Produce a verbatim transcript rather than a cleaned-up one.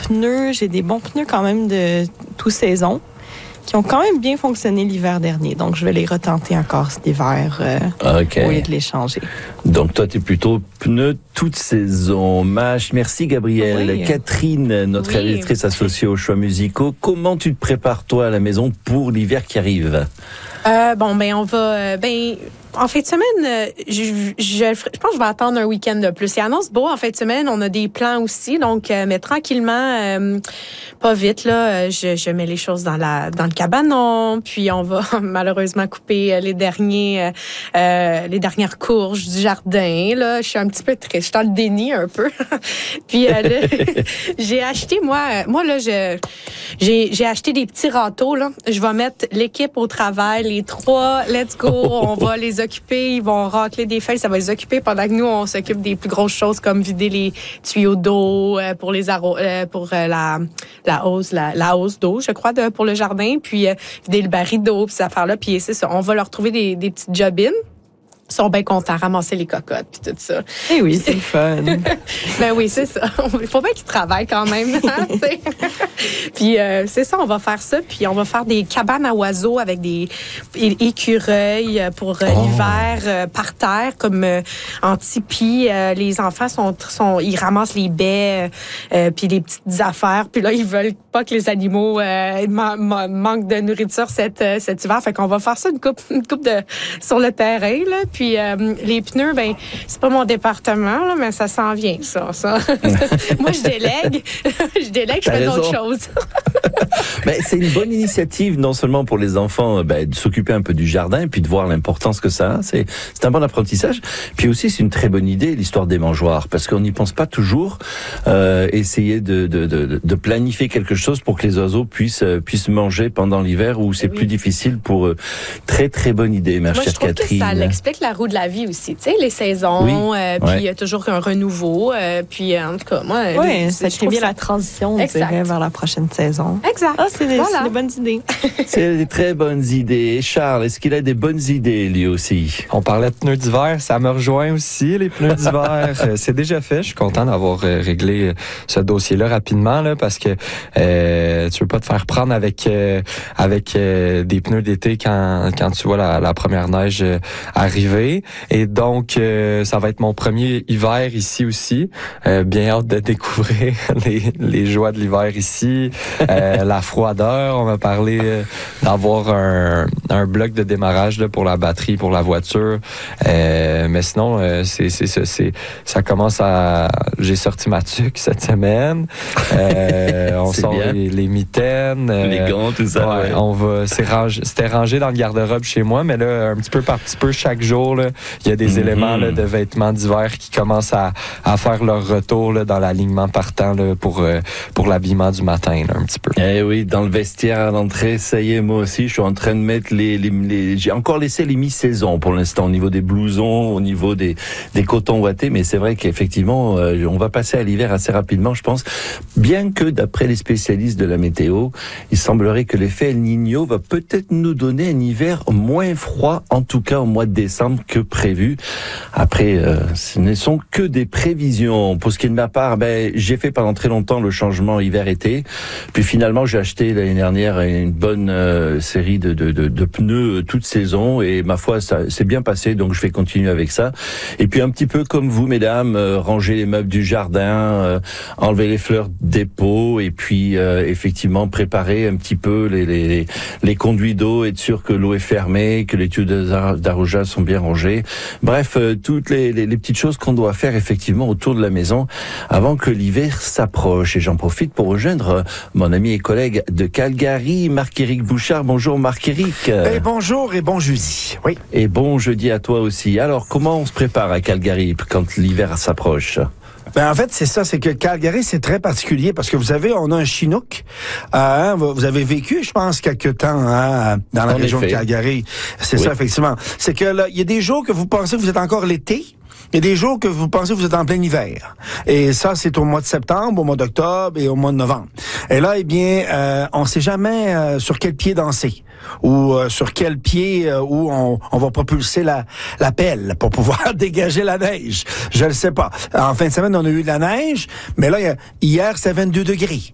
pneus. J'ai des bons pneus quand même de tout saison qui ont quand même bien fonctionné l'hiver dernier. Donc, je vais les retenter encore cet hiver euh, okay. au lieu de les changer. Donc, toi, tu es plutôt pneus toute saison. Mach, merci Gabrielle. Oui. Catherine, notre oui. réalisatrice associée aux choix musicaux. Comment tu te prépares, toi, à la maison pour l'hiver qui arrive? Euh, bon, ben, on va... Ben, en fin de semaine, je, je, je pense que je vais attendre un week-end de plus. Il annonce beau en fin de semaine. On a des plans aussi. Donc, euh, mais tranquillement, euh, pas vite, là, je, je mets les choses dans la dans le cabanon. Puis, on va malheureusement couper les derniers euh, les dernières courges du jardin. Là, je suis un petit peu triste. Je suis dans le déni un peu. Puis, euh, là, j'ai acheté, moi, moi là, je, j'ai, j'ai acheté des petits râteaux. Là. Je vais mettre l'équipe au travail, les trois. Let's go. On va les occuper, ils vont racler des feuilles, ça va les occuper pendant que nous, on s'occupe des plus grosses choses comme vider les tuyaux d'eau euh, pour les arro- euh, pour euh, la la hausse la, la hausse d'eau, je crois, de, pour le jardin, puis euh, vider le baril d'eau, puis ces affaires-là, puis c'est ça, on va leur trouver des, des petites job-ins. Ils sont bien contents, ramasser les cocottes puis tout ça. Eh oui, c'est le fun. Ben oui, c'est ça. Il faut bien qu'ils travaillent quand même. Hein, puis euh, c'est ça, on va faire ça. Puis on va faire des cabanes à oiseaux avec des écureuils pour euh, oh. l'hiver euh, par terre, comme euh, en tipi. Euh, les enfants sont, sont, ils ramassent les baies euh, puis les petites affaires. Puis là, ils veulent pas que les animaux euh, man- man- manquent de nourriture cet, euh, cet hiver. Fait qu'on va faire ça une coupe, une coupe de sur le terrain là. Puis euh, les pneus, ben c'est pas mon département, là, mais ça s'en vient, ça. ça. Moi, je délègue. je délègue, je fais d'autres choses. Mais c'est une bonne initiative, non seulement pour les enfants, ben, de s'occuper un peu du jardin et puis de voir l'importance que ça a. C'est, c'est un bon apprentissage. Puis aussi, c'est une très bonne idée, l'histoire des mangeoires, parce qu'on n'y pense pas toujours. Euh, essayer de, de, de, de planifier quelque chose pour que les oiseaux puissent, puissent manger pendant l'hiver où c'est oui. plus difficile pour eux. Très, très bonne idée, ma Moi, chère je trouve Catherine. Que ça l'explique la roue de la vie aussi, tu sais, les saisons, oui. euh, puis il ouais. y a toujours un renouveau, euh, puis euh, en tout cas, moi... Oui, ça crée bien ça... la transition, on dirait, vers la prochaine saison. Exact. Ah, c'est des, voilà. c'est des bonnes idées. C'est des très bonnes idées. Et Charles, est-ce qu'il a des bonnes idées, lui aussi? On parlait de pneus d'hiver, ça me rejoint aussi, les pneus d'hiver. C'est déjà fait, je suis content d'avoir réglé ce dossier-là rapidement, là, parce que euh, tu veux pas te faire prendre avec euh, avec euh, des pneus d'été quand, quand tu vois la, la première neige euh, arriver. Et donc, euh, ça va être mon premier hiver ici aussi. Euh, bien hâte de découvrir les, les joies de l'hiver ici. Euh, la froideur, on va parler euh, d'avoir un, un bloc de démarrage là, pour la batterie, pour la voiture. Euh, mais sinon, euh, c'est, c'est, c'est, c'est, ça commence à... J'ai sorti ma tuque cette semaine. Euh, on sort les, les mitaines. Euh, les gants, tout ça. Ouais, ouais. on va, c'est rangé, c'était rangé dans le garde-robe chez moi, mais là, un petit peu par petit peu, chaque jour, là, il y a des mm-hmm. éléments là, de vêtements d'hiver qui commencent à, à faire leur retour là, dans l'alignement partant là, pour, euh, pour l'habillement du matin, là, un petit peu. Eh oui, dans le vestiaire à l'entrée, ça y est, moi aussi, je suis en train de mettre les... les, les j'ai encore laissé les mi-saisons pour l'instant, au niveau des blousons, au niveau des, des cotons ouatés, mais c'est vrai qu'effectivement, euh, on va passer à l'hiver assez rapidement, je pense, bien que d'après les spécialistes de la météo, il semblerait que l'effet El Niño va peut-être nous donner un hiver moins froid, en tout cas au mois de décembre que prévu. Après, euh, ce ne sont que des prévisions. Pour ce qui est de ma part, ben, j'ai fait pendant très longtemps le changement hiver-été. Puis finalement, j'ai acheté l'année dernière une bonne euh, série de, de, de, de pneus toute saison. Et ma foi, ça s'est bien passé, donc je vais continuer avec ça. Et puis un petit peu comme vous, mesdames, euh, ranger les meubles du jardin, euh, enlever les fleurs des pots, et puis euh, effectivement préparer un petit peu les, les, les conduits d'eau, être sûr que l'eau est fermée, que les tuyaux d'arrosage sont bien rangés. Bref, euh, toutes les, les, les petites choses qu'on doit faire effectivement autour de la maison avant que l'hiver s'approche. Et j'en profite pour rejoindre euh, mon ami et collègue de Calgary, Marc-Éric Bouchard. Bonjour Marc-Éric. Et bonjour et bon jeudi. Oui. Et bon jeudi à toi aussi. Alors, comment on se prépare à Calgary quand l'hiver s'approche? Ben en fait, c'est ça, c'est que Calgary, c'est très particulier parce que vous savez, on a un Chinook. Euh, vous avez vécu, je pense, quelques temps hein, dans la en région effet. de Calgary. C'est oui. ça, effectivement. C'est que là, il y a des jours que vous pensez que vous êtes encore l'été. Il y a des jours que vous pensez que vous êtes en plein hiver. Et ça, c'est au mois de septembre, au mois d'octobre et au mois de novembre. Et là, eh bien, euh, on sait jamais euh, sur quel pied danser ou euh, sur quel pied euh, où on, on va propulser la, la pelle pour pouvoir dégager la neige. Je le sais pas. En fin de semaine, on a eu de la neige, mais là, hier, c'était vingt-deux degrés.